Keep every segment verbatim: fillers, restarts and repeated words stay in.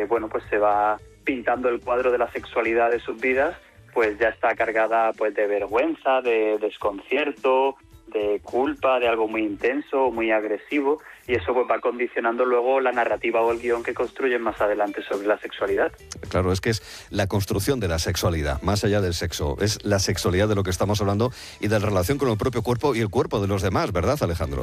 bueno, pues se va pintando el cuadro de la sexualidad de sus vidas, pues ya está cargada pues de vergüenza, de desconcierto, de culpa, de algo muy intenso, muy agresivo, y eso pues va condicionando luego la narrativa o el guión que construyen más adelante sobre la sexualidad. Claro, es que es la construcción de la sexualidad, más allá del sexo, es la sexualidad de lo que estamos hablando y de la relación con el propio cuerpo y el cuerpo de los demás, ¿verdad, Alejandro?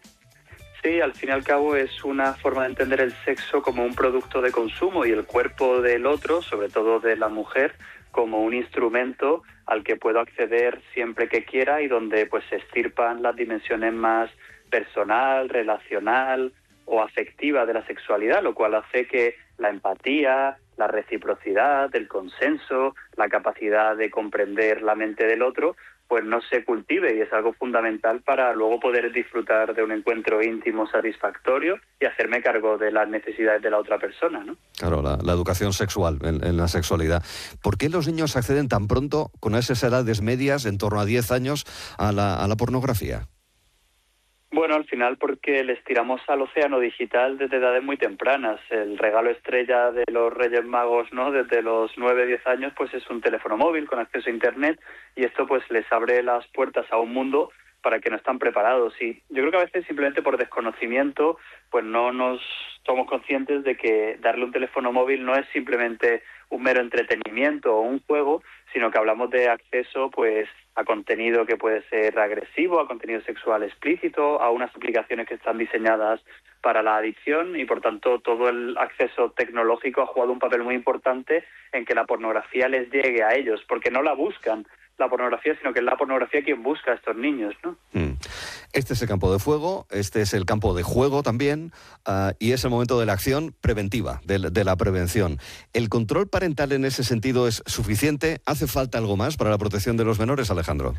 Sí, al fin y al cabo es una forma de entender el sexo como un producto de consumo y el cuerpo del otro, sobre todo de la mujer, como un instrumento al que puedo acceder siempre que quiera y donde pues se estirpan las dimensiones más personal, relacional o afectiva de la sexualidad, lo cual hace que la empatía, la reciprocidad, el consenso, la capacidad de comprender la mente del otro, pues no se cultive, y es algo fundamental para luego poder disfrutar de un encuentro íntimo satisfactorio y hacerme cargo de las necesidades de la otra persona, ¿no? Claro, la, la educación sexual en, en la sexualidad. ¿Por qué los niños acceden tan pronto, con esas edades medias, en torno a diez años, a la, a la pornografía? Bueno, al final porque les tiramos al océano digital desde edades muy tempranas. El regalo estrella de los Reyes Magos, ¿no?, desde los nueve, diez años, pues es un teléfono móvil con acceso a Internet, y esto pues les abre las puertas a un mundo para que no están preparados. Y yo creo que a veces simplemente por desconocimiento pues no nos somos conscientes de que darle un teléfono móvil no es simplemente un mero entretenimiento o un juego, sino que hablamos de acceso pues a contenido que puede ser agresivo, a contenido sexual explícito, a unas aplicaciones que están diseñadas para la adicción, y por tanto todo el acceso tecnológico ha jugado un papel muy importante en que la pornografía les llegue a ellos, porque no la buscan la pornografía, sino que es la pornografía quien busca a estos niños, ¿no? Mm. Este es el campo de fuego, este es el campo de juego también, uh, y es el momento de la acción preventiva, de, de la prevención. ¿El control parental en ese sentido es suficiente? ¿Hace falta algo más para la protección de los menores, Alejandro?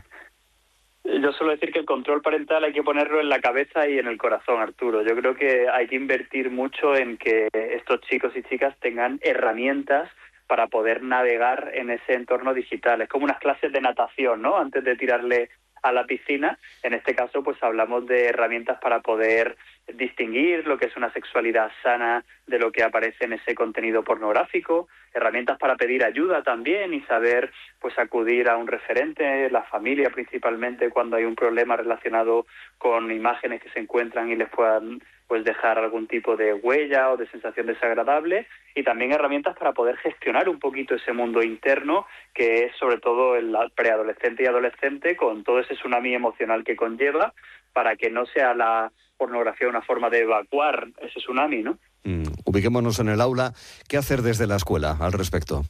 Yo suelo decir que el control parental hay que ponerlo en la cabeza y en el corazón, Arturo. Yo creo que hay que invertir mucho en que estos chicos y chicas tengan herramientas para poder navegar en ese entorno digital. Es como unas clases de natación, ¿no?, antes de tirarle a la piscina. En este caso, pues hablamos de herramientas para poder distinguir lo que es una sexualidad sana de lo que aparece en ese contenido pornográfico, herramientas para pedir ayuda también y saber pues acudir a un referente, la familia principalmente, cuando hay un problema relacionado con imágenes que se encuentran y les puedan pues dejar algún tipo de huella o de sensación desagradable, y también herramientas para poder gestionar un poquito ese mundo interno que es sobre todo el preadolescente y adolescente, con todo ese tsunami emocional que conlleva, para que no sea la pornografía una forma de evacuar ese tsunami, ¿no? Mm, ubiquémonos en el aula. ¿Qué hacer desde la escuela al respecto?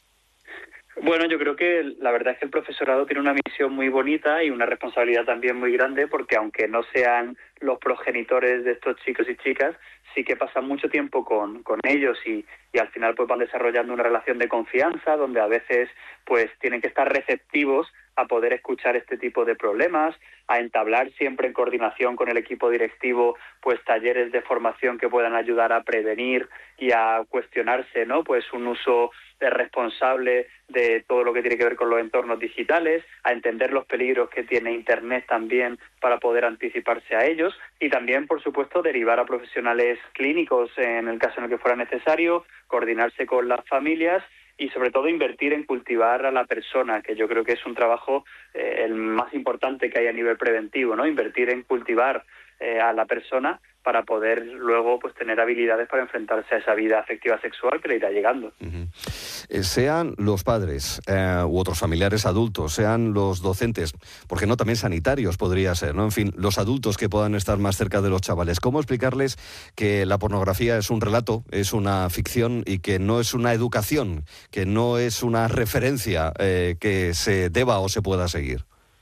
Bueno, yo creo que la verdad es que el profesorado tiene una misión muy bonita y una responsabilidad también muy grande, porque aunque no sean los progenitores de estos chicos y chicas, sí que pasan mucho tiempo con, con ellos y, y al final pues van desarrollando una relación de confianza donde a veces pues tienen que estar receptivos a poder escuchar este tipo de problemas, a entablar siempre en coordinación con el equipo directivo pues talleres de formación que puedan ayudar a prevenir y a cuestionarse, ¿no?, pues un uso responsable de todo lo que tiene que ver con los entornos digitales, a entender los peligros que tiene Internet también para poder anticiparse a ellos, y también, por supuesto, derivar a profesionales clínicos en el caso en el que fuera necesario, coordinarse con las familias y sobre todo invertir en cultivar a la persona, que yo creo que es un trabajo eh, el más importante que hay a nivel preventivo, ¿no? Invertir en cultivar eh, a la persona para poder luego pues tener habilidades para enfrentarse a esa vida afectiva sexual que le irá llegando. Uh-huh. Eh, sean los padres eh, u otros familiares adultos, sean los docentes, porque no, también sanitarios podría ser, ¿no? En fin, los adultos que puedan estar más cerca de los chavales. ¿Cómo explicarles que la pornografía es un relato, es una ficción y que no es una educación, que no es una referencia eh, que se deba o se pueda seguir?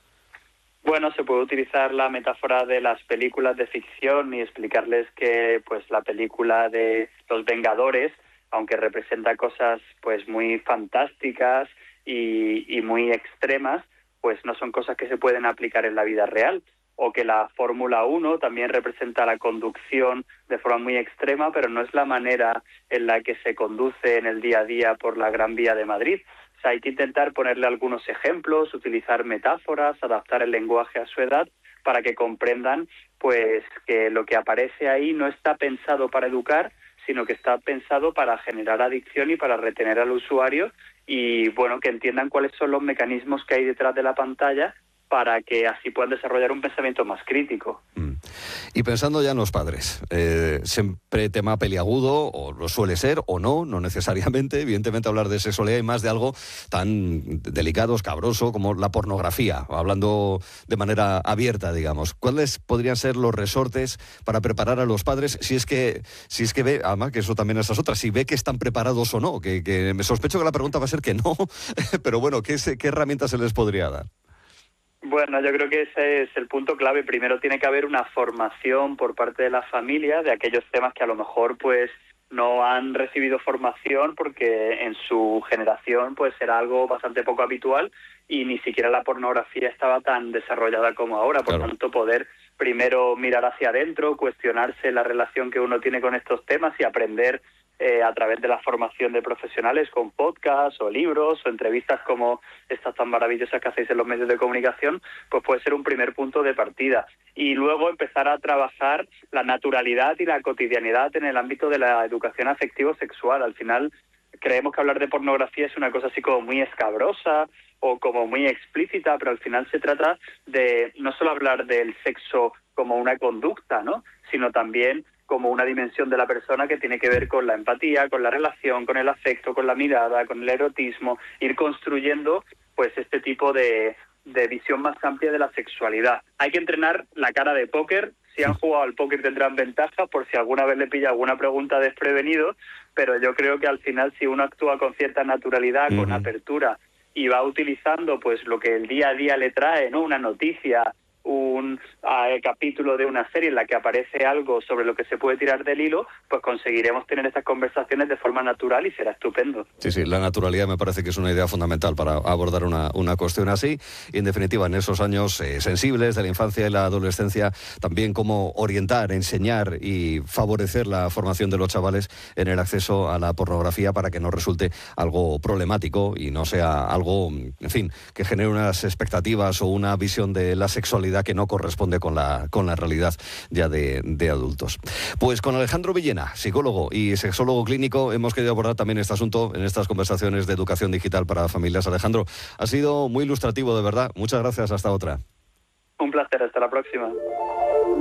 Bueno, se puede utilizar la metáfora de las películas de ficción y explicarles que pues la película de Los Vengadores, aunque representa cosas pues muy fantásticas y, y muy extremas, pues no son cosas que se pueden aplicar en la vida real. O que la Fórmula uno también representa la conducción de forma muy extrema, pero no es la manera en la que se conduce en el día a día por la Gran Vía de Madrid. O sea, hay que intentar ponerle algunos ejemplos, utilizar metáforas, adaptar el lenguaje a su edad para que comprendan pues que lo que aparece ahí no está pensado para educar, sino que está pensado para generar adicción y para retener al usuario y, bueno, que entiendan cuáles son los mecanismos que hay detrás de la pantalla para que así puedan desarrollar un pensamiento más crítico. Mm. Y pensando ya en los padres, eh, siempre tema peliagudo, o lo suele ser, o no, no necesariamente. Evidentemente hablar de sexualidad y más de algo tan delicado, escabroso, como la pornografía, hablando de manera abierta, digamos. ¿Cuáles podrían ser los resortes para preparar a los padres, si es que, si es que ve, además que eso también es otra, si ve que están preparados o no? Que, que me sospecho que la pregunta va a ser que no, pero bueno, ¿qué, se, qué herramientas se les podría dar? Bueno, yo creo que ese es el punto clave. Primero tiene que haber una formación por parte de la familia de aquellos temas que a lo mejor pues no han recibido formación porque en su generación pues era algo bastante poco habitual y ni siquiera la pornografía estaba tan desarrollada como ahora. Por claro. tanto, poder primero mirar hacia adentro, cuestionarse la relación que uno tiene con estos temas y aprender Eh, a través de la formación de profesionales con podcasts o libros o entrevistas como estas tan maravillosas que hacéis en los medios de comunicación, pues puede ser un primer punto de partida. Y luego empezar a trabajar la naturalidad y la cotidianidad en el ámbito de la educación afectivo-sexual. Al final creemos que hablar de pornografía es una cosa así como muy escabrosa o como muy explícita, pero al final se trata de no solo hablar del sexo como una conducta, ¿no?, sino también como una dimensión de la persona que tiene que ver con la empatía, con la relación, con el afecto, con la mirada, con el erotismo, ir construyendo pues este tipo de, de visión más amplia de la sexualidad. Hay que entrenar la cara de póker. Si han jugado al póker tendrán ventaja por si alguna vez le pilla alguna pregunta desprevenido, pero yo creo que al final si uno actúa con cierta naturalidad, uh-huh. con apertura y va utilizando pues lo que el día a día le trae, ¿no?, una noticia, un uh, capítulo de una serie en la que aparece algo sobre lo que se puede tirar del hilo, pues conseguiremos tener estas conversaciones de forma natural y será estupendo. Sí, sí, la naturalidad me parece que es una idea fundamental para abordar una, una cuestión así. Y en definitiva, en esos años eh, sensibles de la infancia y la adolescencia, también cómo orientar, enseñar y favorecer la formación de los chavales en el acceso a la pornografía para que no resulte algo problemático y no sea algo, en fin, que genere unas expectativas o una visión de la sexualidad que no corresponde con la, con la realidad ya de, de adultos. Pues con Alejandro Villena, psicólogo y sexólogo clínico, hemos querido abordar también este asunto en estas conversaciones de educación digital para familias. Alejandro, ha sido muy ilustrativo, de verdad. Muchas gracias, hasta otra. Un placer, hasta la próxima.